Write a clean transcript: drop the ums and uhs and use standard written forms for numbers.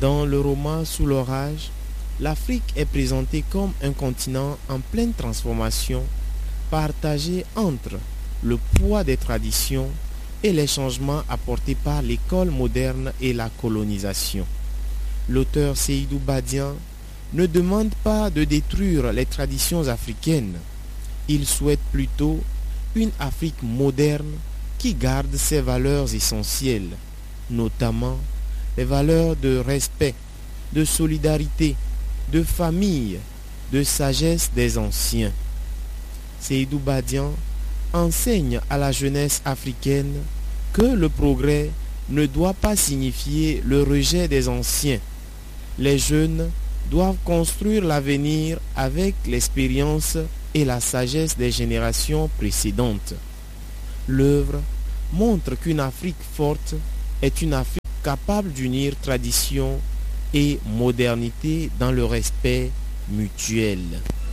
Dans le roman Sous l'orage, l'Afrique est présentée comme un continent en pleine transformation, partagé entre le poids des traditions et les changements apportés par l'école moderne et la colonisation. L'auteur Seydou Badian ne demande pas de détruire les traditions africaines. Il souhaite plutôt une Afrique moderne qui garde ses valeurs essentielles, notamment les valeurs de respect, de solidarité, de famille, de sagesse des anciens. Seydou Badian enseigne à la jeunesse africaine que le progrès ne doit pas signifier le rejet des anciens. Les jeunes doivent construire l'avenir avec l'expérience et la sagesse des générations précédentes. L'œuvre montre qu'une Afrique forte est une Afrique capable d'unir tradition et modernité dans le respect mutuel.